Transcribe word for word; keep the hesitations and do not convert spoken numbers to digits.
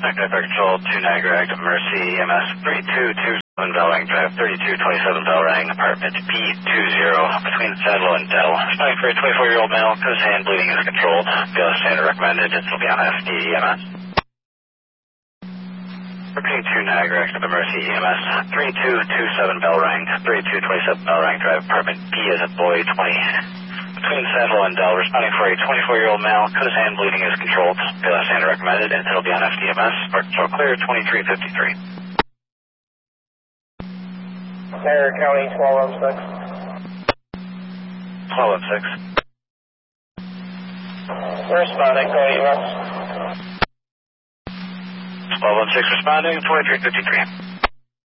Okay, Fire Control, two Niagara, active Mercy, E M S three two two seven Bellrang Drive, thirty-two twenty-seven Bellrang, apartment B two zero, between Saddle and Dell. Responding for a twenty-four-year-old male, whose hand bleeding is controlled. Bill standard recommended, it will be on F D E M S. Repeating two Niagara, active Mercy, E M S three two two seven Bellrang, thirty-two twenty-seven Bellrang Drive, apartment B as a boy twenty. Between Saddle and Dell, responding for a twenty-four-year-old male, whose hand bleeding is controlled. Bill standard recommended, and it'll be on F D M S. Fire Control clear, twenty-three fifty-three. Niagara County, twelve oh six. twelve oh six. Responding, go U S. twelve oh six responding, twenty-three fifty-three.